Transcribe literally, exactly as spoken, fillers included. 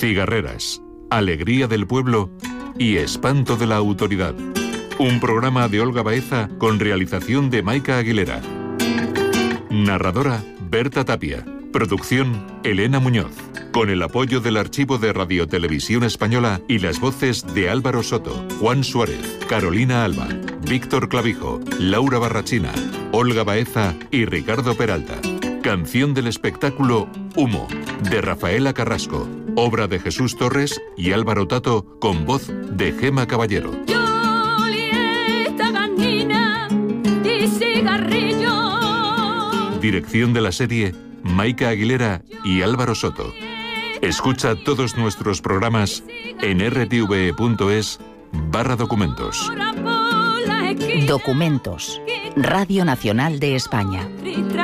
cigarreras, alegría del pueblo y espanto de la autoridad. Un programa de Olga Baeza con realización de Maika Aguilera. Narradora Berta Tapia. Producción Elena Muñoz. Con el apoyo del Archivo de Radiotelevisión Española y las voces de Álvaro Soto, Juan Suárez, Carolina Alba, Víctor Clavijo, Laura Barrachina, Olga Baeza y Ricardo Peralta. Canción del espectáculo Humo, de Rafaela Carrasco, obra de Jesús Torres y Álvaro Tato, con voz de Gema Caballero. Dirección de la serie Maika Aguilera y Álvaro Soto. Escucha todos nuestros programas en r t v punto es barra documentos. Documentos. Radio Nacional de España.